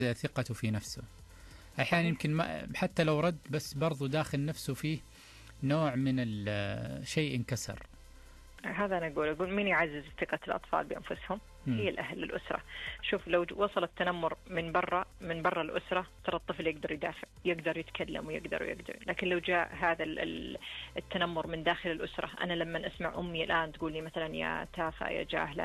ثقته في نفسه. أحيانا صحيح. يمكن ما حتى لو رد بس برضو داخل نفسه فيه نوع من الشيء انكسر. هذا أنا أقول مين يعزز ثقة الأطفال بأنفسهم؟ هي الأهل، الأسرة. شوف لو وصل التنمر من برا الأسرة، ترى الطفل يقدر يدافع، يقدر يتكلم ويقدر. لكن لو جاء هذا التنمر من داخل الأسرة، أنا لما أسمع أمي الآن تقول لي مثلا يا تافهة، يا جاهلة،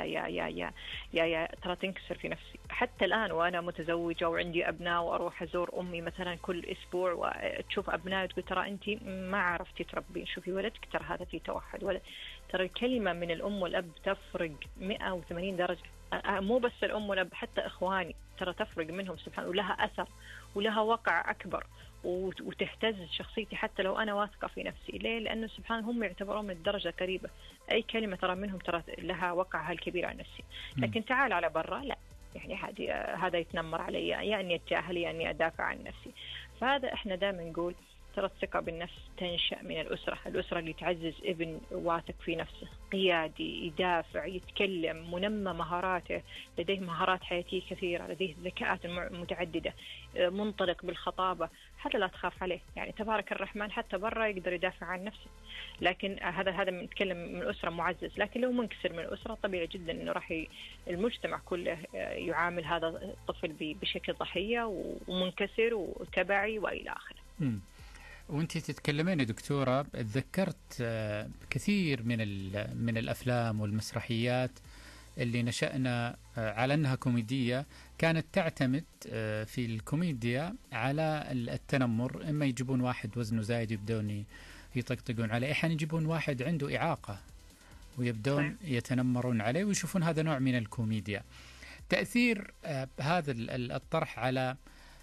يا ترى تنكسر في نفسي. حتى الآن وأنا متزوجة وعندي أبناء وأروح أزور أمي مثلا كل أسبوع وتشوف أبنائي تقول ترى أنت ما عرفتي تربين، شوفي ولدك ترى هذا فيه توحد. ولا ترى الكلمة من الأم والأب تفرق 180 درجة. مو بس الأم والأب، حتى إخواني ترى تفرق منهم سبحان، ولها أثر ولها وقع أكبر وتهتز شخصيتي حتى لو أنا واثقة في نفسي. ليه؟ لأنه سبحان هم يعتبرون من الدرجة قريبة. أي كلمة ترى منهم ترى لها وقعها الكبير على نفسي. لكن تعال على برا لا، يعني هذا يتنمر علي، يا أني أتجاهل يا أني أدافع عن نفسي. فهذا إحنا دائما نقول ترى الثقة بالنفس تنشأ من الأسرة اللي تعزز ابن واثق في نفسه، قيادي، يدافع، يتكلم، منمى مهاراته، لديه مهارات حياتية كثيرة، لديه ذكاءات متعددة، منطلق بالخطابة. هذا لا تخاف عليه، يعني تبارك الرحمن حتى برا يقدر يدافع عن نفسه. لكن هذا نتكلم من أسرة معزز. لكن لو منكسر من الأسرة طبيعي جدا إنه المجتمع كله يعامل هذا الطفل بشكل ضحية ومنكسر وتبعي وإلى آخره. وانت تتكلمين يا دكتورة تذكرت كثير من الأفلام والمسرحيات اللي نشأنا على أنها كوميدية، كانت تعتمد في الكوميديا على التنمر. إما يجيبون واحد وزنه زايد يبدون يطقطقون عليه، أحيانا يجيبون واحد عنده إعاقة ويبدون يتنمرون عليه ويشوفون هذا نوع من الكوميديا. تأثير هذا الطرح على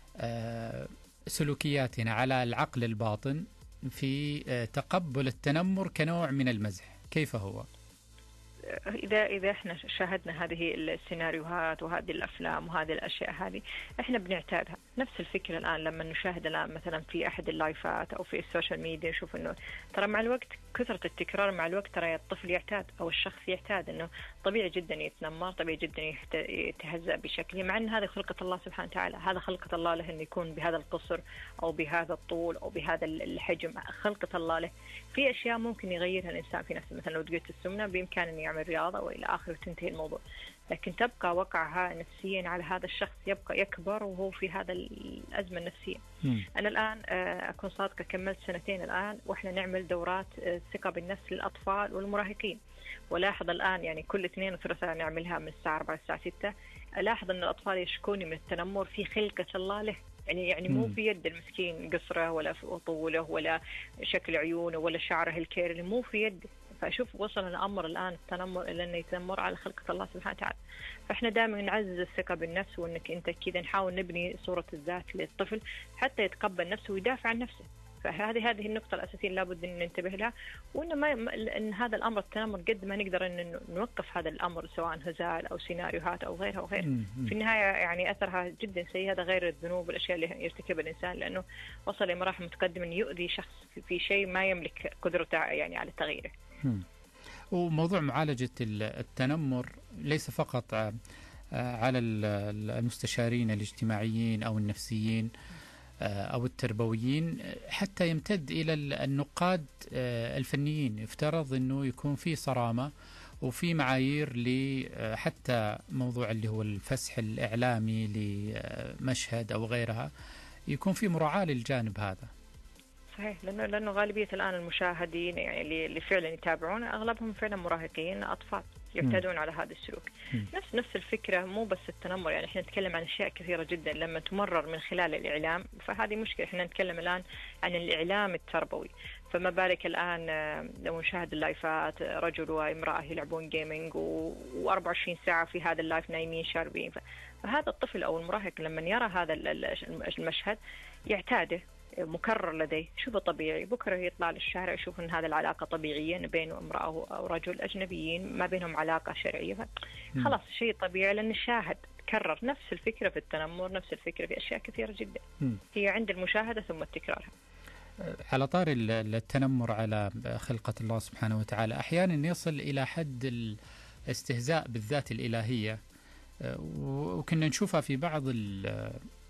سلوكياتنا، على العقل الباطن في تقبل التنمر كنوع من المزح، كيف هو؟ إذا إحنا شاهدنا هذه السيناريوهات وهذه الأفلام وهذه الأشياء هذه، إحنا بنعتادها. نفس الفكرة الآن لما نشاهد الآن مثلا في أحد اللايفات أو في السوشيال ميديا، نشوف إنه ترى مع الوقت كثرة التكرار مع الوقت ترى الطفل يعتاد أو الشخص يعتاد إنه طبيعي جدا يتنمر، طبيعي جدا يتهزأ بشكل، مع أن هذه خلقة الله سبحانه وتعالى. هذا خلقة الله له إنه يكون بهذا القصر أو بهذا الطول أو بهذا الحجم، خلقة الله له. في أشياء ممكن يغيرها الإنسان في نفسه، مثلا لو تقلت السمنة بإمكانه أن يعمل رياضة وإلى آخره وتنتهي الموضوع. لكن تبقى وقعها نفسيا على هذا الشخص، يبقى يكبر وهو في هذا الأزمة النفسية. أنا الآن أكون صادقة، كملت 2 سنين الآن وإحنا نعمل دورات ثقة بالنفس للأطفال والمراهقين. ولاحظ الآن يعني كل 2 وثلاثاء نعملها من الساعة 4 للساعة 6. ألاحظ أن الأطفال يشكوني من التنمر في خلقة الله له، يعني مو في يد المسكين قصره ولا طوله ولا شكل عيونه ولا شعره الكيرلي، مو في يده. فأشوف وصل الأمر الآن التنمر إلى أنه يتنمر على خلقة الله سبحانه وتعالى. فإحنا دائما نعزز الثقة بالنفس، وإنك أنت كذا نحاول نبني صورة الذات للطفل حتى يتقبل نفسه ويدافع عن نفسه. فهذه النقطة الأساسية لابد أن ننتبه لها، وإن إن هذا الأمر التنمر قد ما نقدر أن نوقف هذا الأمر، سواء هزال أو سيناريوهات أو غيرها. في النهاية يعني أثرها جدا سيء. هذا غير الذنوب والأشياء اللي يرتكبها الإنسان، لأنه وصل لمراحل متقدمة أن يؤذي شخص في شيء ما يملك قدرته يعني على تغييره. وموضوع معالجة التنمر ليس فقط على المستشارين الاجتماعيين أو النفسيين أو التربويين، حتى يمتد إلى النقاد الفنيين. يفترض أنه يكون في صرامة وفي معايير حتى موضوع اللي هو الفسح الإعلامي لمشهد أو غيرها، يكون في مراعاة للجانب هذا. صحيح، لأنه غالبية الآن المشاهدين يعني اللي فعلا يتابعون أغلبهم فعلا مراهقين أطفال يعتادون على هذا السلوك. نفس الفكرة، مو بس التنمر، يعني احنا نتكلم عن أشياء كثيرة جدا لما تمرر من خلال الإعلام، فهذه مشكلة. احنا نتكلم الآن عن الإعلام التربوي، فما بالك الآن لو نشاهد اللايفات رجل وامرأة يلعبون جيمينج و24 ساعة في هذا اللايف نايمين شاربين. فهذا الطفل أو المراهق لما يرى هذا المشهد يعتاده، مكرر لديه، شوفه طبيعي. بكرة يطلع للشارع يشوف أن هذه العلاقة طبيعية بين امرأة أو رجل أجنبيين ما بينهم علاقة شرعية، خلاص شيء طبيعي. لأن الشاهد كرر نفس الفكرة في التنمر، نفس الفكرة في أشياء كثيرة جدا. هي عند المشاهدة ثم التكرار. على طار التنمر على خلقة الله سبحانه وتعالى، أحيانا يصل إلى حد الاستهزاء بالذات الإلهية، وكنا نشوفها في بعض